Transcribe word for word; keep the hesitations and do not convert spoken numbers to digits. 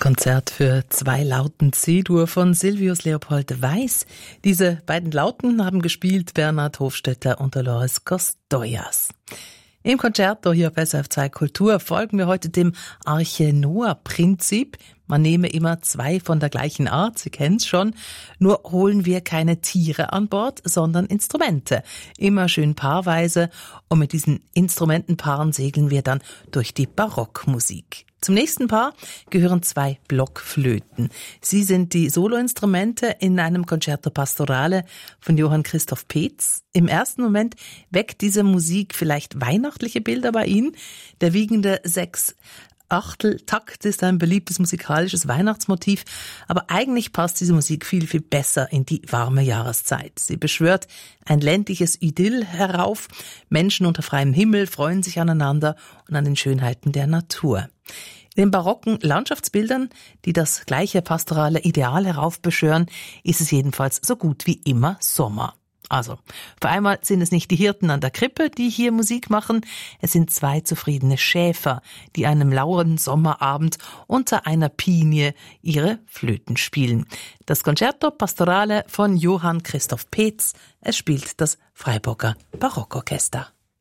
Konzert für zwei Lauten C-Dur von Silvius Leopold Weiß. Diese beiden Lauten haben gespielt Bernhard Hofstetter und Dolores Costoyas. Im Concerto hier auf S R F zwei Kultur folgen wir heute dem Arche-Noah-Prinzip. Man nehme immer zwei von der gleichen Art, Sie kennen's schon, nur holen wir keine Tiere an Bord, sondern Instrumente. Immer schön paarweise und mit diesen Instrumentenpaaren segeln wir dann durch die Barockmusik. Zum nächsten Paar gehören zwei Blockflöten. Sie sind die Soloinstrumente in einem Concerto Pastorale von Johann Christoph Peetz. Im ersten Moment weckt diese Musik vielleicht weihnachtliche Bilder bei Ihnen. Der wiegende sechs Achtel-Takt ist ein beliebtes musikalisches Weihnachtsmotiv, aber eigentlich passt diese Musik viel, viel besser in die warme Jahreszeit. Sie beschwört ein ländliches Idyll herauf. Menschen unter freiem Himmel freuen sich aneinander und an den Schönheiten der Natur. In den barocken Landschaftsbildern, die das gleiche pastorale Ideal heraufbeschwören, ist es jedenfalls so gut wie immer Sommer. Also, für einmal sind es nicht die Hirten an der Krippe, die hier Musik machen, es sind zwei zufriedene Schäfer, die einem lauen Sommerabend unter einer Pinie ihre Flöten spielen. Das Concerto Pastorale von Johann Christoph Peetz, es spielt das Freiburger Barockorchester.